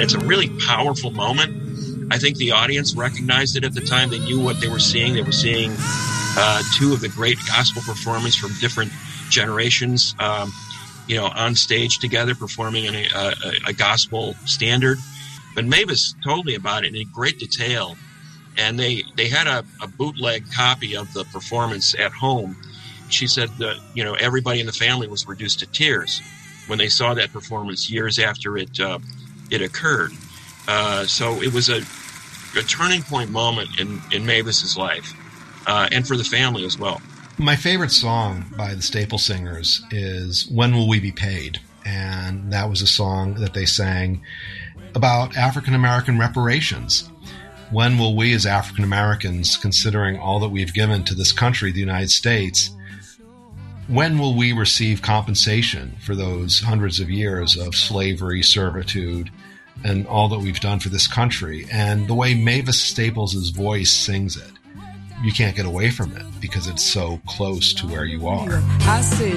it's a really powerful moment. I think the audience recognized it at the time. They knew what they were seeing. They were seeing two of the great gospel performers from different generations, on stage together performing in a gospel standard. But Mavis told me about it in great detail. And they had a bootleg copy of the performance at home. She said that, everybody in the family was reduced to tears when they saw that performance years after it occurred. So it was a turning point moment in Mavis's life, and for the family as well. My favorite song by the Staple Singers is When Will We Be Paid? And that was a song that they sang about African American reparations. When will we as African Americans, considering all that we've given to this country, the United States, when will we receive compensation for those hundreds of years of slavery, servitude, and all that we've done for this country? And the way Mavis Staples' voice sings it, you can't get away from it because it's so close to where you are.